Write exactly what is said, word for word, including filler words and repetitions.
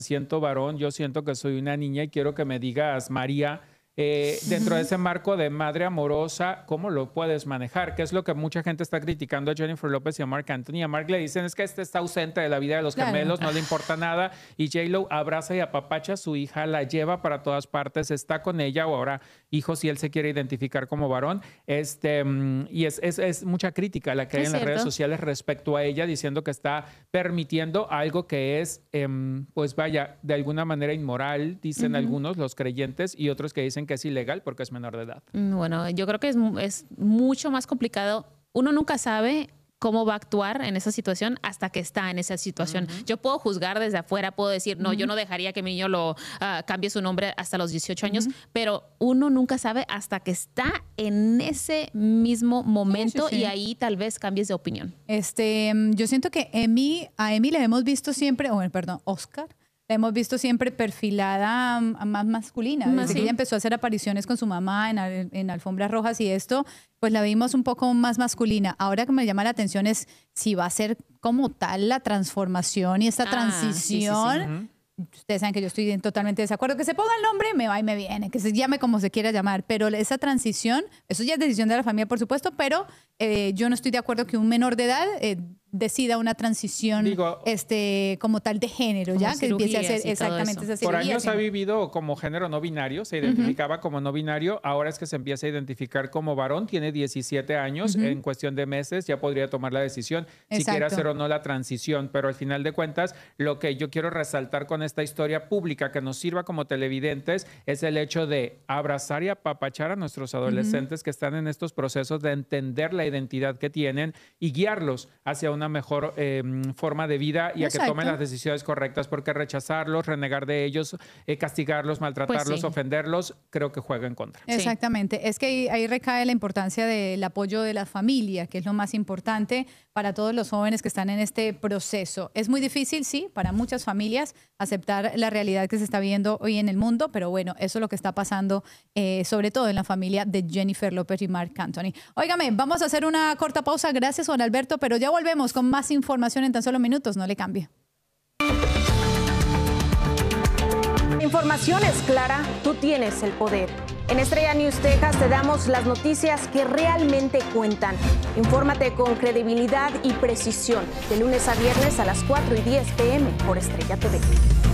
siento varón, yo siento que soy una niña y quiero que me digas, María, eh, dentro de ese marco de madre amorosa, ¿cómo lo puedes manejar? Que es lo que mucha gente está criticando a Jennifer López y a Marc Anthony. A Marc le dicen es que este está ausente de la vida de los Claro. gemelos, no le importa nada. Y J-Lo abraza y apapacha a su hija, la lleva para todas partes, está con ella, o ahora hijo si él se quiere identificar como varón. Este, mm, y es, es, es mucha crítica la que hay Es en las cierto. redes sociales respecto a ella, diciendo que está permitiendo algo que es, em, pues vaya, de alguna manera inmoral, dicen Ujú. algunos, los creyentes, y otros que dicen que es ilegal porque es menor de edad. Mm, Bueno, yo creo que es, mu- es mucho más complicado. Uno nunca sabe cómo va a actuar en esa situación hasta que está en esa situación. Yo puedo juzgar desde afuera, puedo decir, no, yo no dejaría que mi niño lo ah, cambie su nombre hasta los dieciocho años, pero uno nunca sabe hasta que está en ese mismo momento sí, sí. y ahí tal vez cambies de opinión. Este, mm, yo siento que Emi, a Emi le hemos visto siempre, o perdón, Oscar, la hemos visto siempre perfilada mm, más masculina. Más, Desde que sí. ella empezó a hacer apariciones con su mamá en, al- en alfombras rojas y esto, pues la vimos un poco más masculina. Ahora que me llama la atención es si va a ser como tal la transformación y esta Ah, sí, sí, sí. transición. Ustedes saben que yo estoy en totalmente desacuerdo. Que se ponga el nombre, me va y me viene. Que se llame como se quiera llamar. Pero esa transición, eso ya es decisión de la familia, por supuesto, pero eh, yo no estoy de acuerdo que un menor de edad eh, decida una transición Digo, este, como tal de género, Como ya que empiece a hacer cirugías y todo exactamente eso. esa Por cirugía. años que- ha vivido como género no binario, se identificaba como no binario, ahora es que se empieza a identificar como varón, tiene diecisiete años, Ujú. en cuestión de meses ya podría tomar la decisión si Exacto. quiere hacer o no la transición, pero al final de cuentas lo que yo quiero resaltar con esta historia pública que nos sirva como televidentes es el hecho de abrazar y apapachar a nuestros adolescentes que están en estos procesos de entender la identidad que tienen y guiarlos hacia una mejor eh, forma de vida y a que Exacto. tomen las decisiones correctas, porque rechazarlos, renegar de ellos, eh, castigarlos, maltratarlos, Pues sí. ofenderlos, creo que juega en contra. Sí. Exactamente. Es que ahí, ahí recae la importancia del apoyo de la familia, que es lo más importante para todos los jóvenes que están en este proceso. Es muy difícil, sí, para muchas familias aceptar la realidad que se está viendo hoy en el mundo, pero bueno, eso es lo que está pasando, eh, sobre todo en la familia de Jennifer López y Marc Anthony. Óigame, vamos a hacer una corta pausa. Gracias, Juan Alberto, pero ya volvemos con más información en tan solo minutos. No le cambie. La información es clara, tú tienes el poder. En Estrella News Texas te damos las noticias que realmente cuentan. Infórmate con credibilidad y precisión de lunes a viernes a las cuatro y diez p m por Estrella T V.